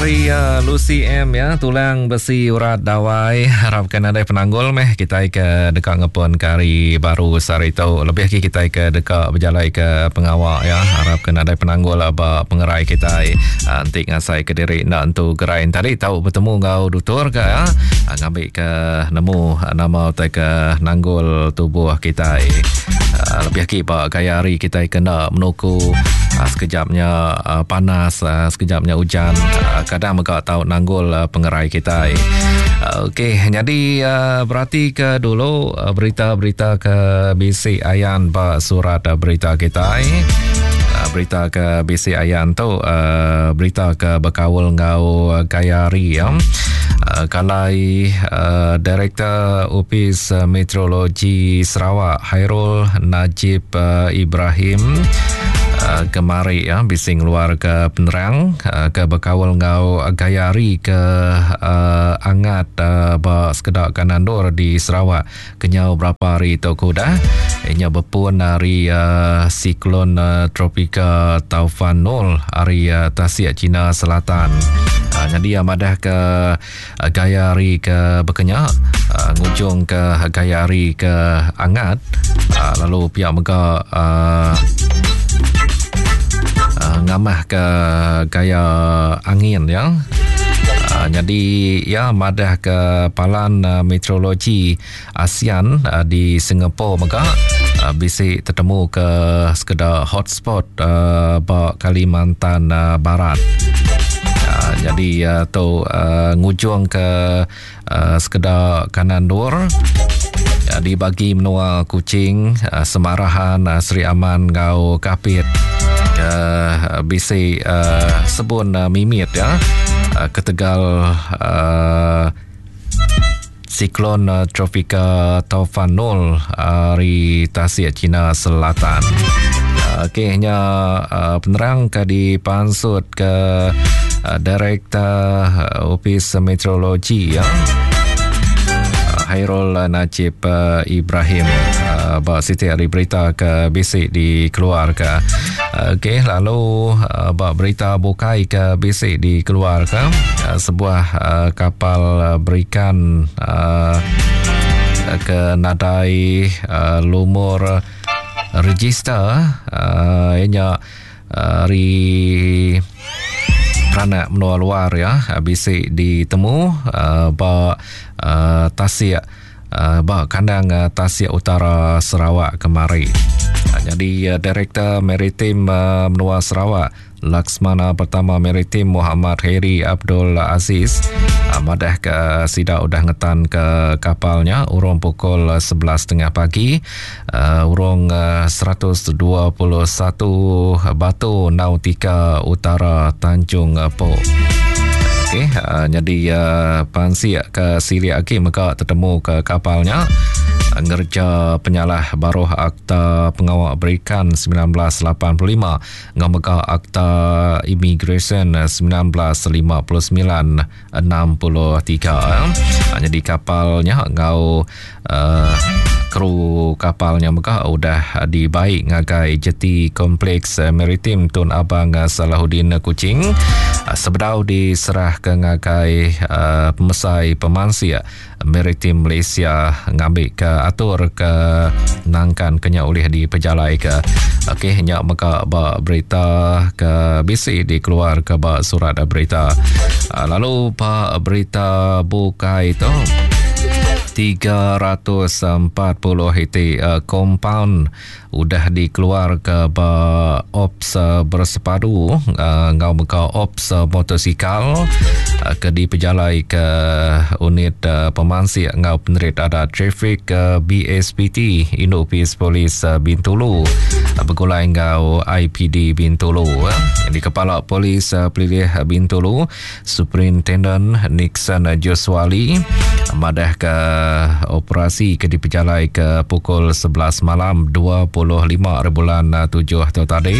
Hari Lucy M ya, tulang besi urat dawai, harapkan ada penanggul meh kita ke dekat ngepon kari baru sari tu lebih lagi kita ke dekat berjalan ke pengawak ya, harapkan ada penanggul apa pengerai kita nanti ngasai ke diri nak untuk gerai tadi tahu bertemu ngau dutur ke ya, ngambil ke nemu nama utai ke nanggul tubuh kita lebih lagi pak gaya hari kita kena menuku sekejapnya panas, sekejapnya hujan, kadang mereka tahu nanggul pengerai kita. Okey, jadi berarti ke dulu berita-berita ke BC Ayan pak surat berita kita. Berita ke BC Ayan tu berita ke berkawal ngau Gayari ya. Kalai Direktur Opis Meteorologi Sarawak Hairul Najib Ibrahim kemari ya bising luar ke penerang ke berkawal ngau Gayari ke angat ba sekedar kanandur di Sarawak kenyau berapa hari tu kuda inya berpun hari siklon tropika Taufan Nol hari Tasik Cina Selatan. Jadi madah ke Gayari ke berkenyak ngujung ke Gayari ke angat lalu pihak mereka ngamah ke gaya angin ya. Jadi ya madah ke palan meteorologi ASEAN di Singapura mereka bisik tertemu ke sekedar hotspot Kalimantan Barat. Jadi tu ngujung ke sekedar kanan dur dibagi menua Kuching, Semarahan, Seri Aman, Ngau Kapit, BC Sebun Mimit ya, Ketegal siklon tropika Taufan Nol hari Tasik Cina Selatan. Okeynya penerang ke dipansut ke Direktur Opis Meteorologi ya, Hairul Najib Ibrahim Siti hari berita ke BC dikeluarkan. Okey, lalu berita bukai ke BC dikeluarkan sebuah kapal berikan ke nadai lumur register ianya hari Peranak menua luar ya, BC ditemu Tasik kandang Tasik Utara Sarawak kemari. Jadi Direktur Maritim Menua Sarawak Laksmana Pertama Maritim Muhammad Heri Abdul Aziz madah ke sida udah ngetan ke kapalnya urung pukul 11.30 pagi urung 121 Batu Nautika Utara Tanjung Po. Okey, jadi pansi ke Sili Aki mereka tertemu ke kapalnya ngerja penyalah baruh Akta Pengawak Berikan 1985 dengan mereka Akta Immigration 1959-63. Jadi kapalnya ngau kru kapalnya mereka udah dibaik ngagai jeti kompleks maritim Tun Abang Salahuddin Kuching sebedau diserah ke ngagai pemesai pemansi maritim Malaysia ngambil ke atur ke nangkan kenya oleh di pejalai ke. Okey, hanya mereka berita ke BC dikeluar ke surat berita. Lalu berita bukai itu 340 hektar compound udah dikeluar ke ops bersepadu ngau muka ops motosikal ke dipejalai ke unit pemansi ngau penerit ada trafik BSPT Indo Peace Police Bintulu bergulai ngau IPD Bintulu. Di Kepala Polis Pelilih Bintulu Superintendent Nixon Joswali madah ke operasi ke dipejalai ke pukul 11 malam 25/7 tu tadi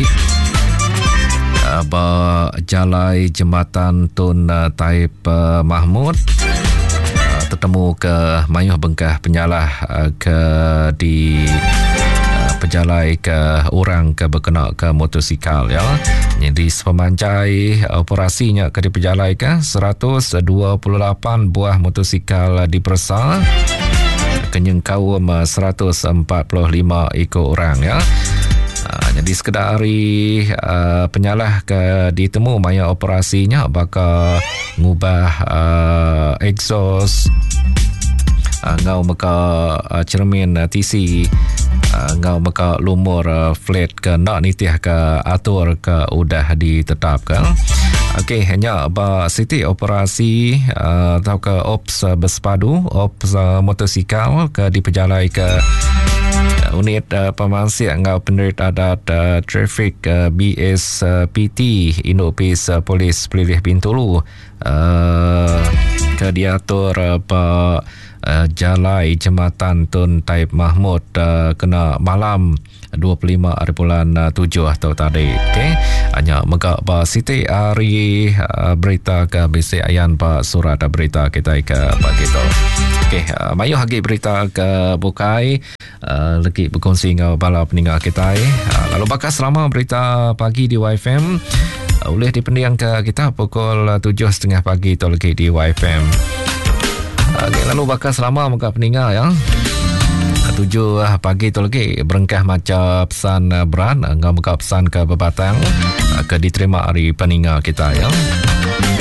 Jalai Jembatan Tun Taib Mahmud tertemu ke mayuh bengkah penyalah ke di pejalai ke orang ke berkena ke motosikal ya. Jadi sepemancai operasinya ke dipejalai ke 128 buah motosikal dipersa kenyang kaum 145 ekor orang ya. Jadi sekedar hari penyalah ke ditemu maya operasinya bakal ngubah exhaust ngau maka cermin TC ngau maka lumur flat ke nak nitih ke atur ke udah ditetapkan. Okey, hanya ba siti operasi atau ke ops bersepadu ops motosikal ke dipejalai ke unit pemansik ngau penerit adat trafik BSPT Indopis Polis Pelilih Bintulu ke diatur Jalai Jembatan Tun Taib Mahmud kena malam 25/7 atau tadi. Okey, hanya megak ba siti hari berita ke bisi ayan pa surat berita kita ke pagi tu. Okey, mayu hagi berita ke bukai lagi berkongsi dengan bala peninggal kita. Lalu bakal selama berita pagi di YFM boleh dipendiang ke kita pukul 7.30 pagi tu lagi di YFM. Okay, lalu bakal selama muka peninggal ya 7 pagi tu lagi berengkah macam pesan beran ngau muka pesan ke bebatang ke diterima hari peninggal kita ya.